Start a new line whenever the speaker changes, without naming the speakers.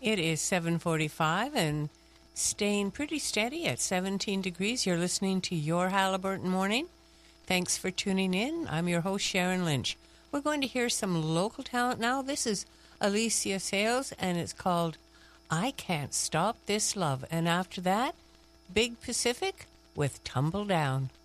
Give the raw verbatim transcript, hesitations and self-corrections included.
It is seven forty-five and staying pretty steady at seventeen degrees. You're listening to Your Haliburton Morning. Thanks for tuning in. I'm your host, Sharon Lynch. We're going to hear some local talent now. This is Alicia Sales, and it's called I Can't Stop This Love. And after that, Big Pacific with Tumble Down.